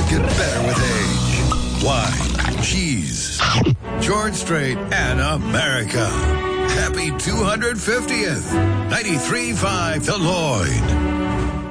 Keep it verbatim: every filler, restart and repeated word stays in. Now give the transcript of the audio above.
that get better with age. Wine, cheese, George Strait, and America. Happy two hundred fiftieth. ninety-three point five The Lloyd.